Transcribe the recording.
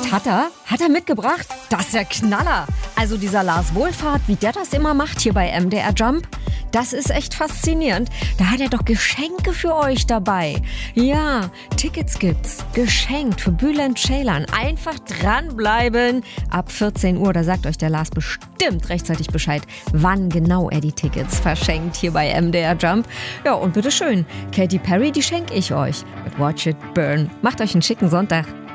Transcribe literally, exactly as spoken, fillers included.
Echt, hat er? Hat er mitgebracht? Das ist ja Knaller. Also dieser Lars Wohlfahrt, wie der das immer macht hier bei M D R Jump, das ist echt faszinierend. Da hat er doch Geschenke für euch dabei. Ja, Tickets gibt's. Geschenkt für Bülent Ceylan. Einfach dranbleiben. Ab vierzehn Uhr, da sagt euch der Lars bestimmt rechtzeitig Bescheid, wann genau er die Tickets verschenkt hier bei M D R Jump. Ja, und bitteschön, Katy Perry, die schenke ich euch mit Watch It Burn. Macht euch einen schicken Sonntag.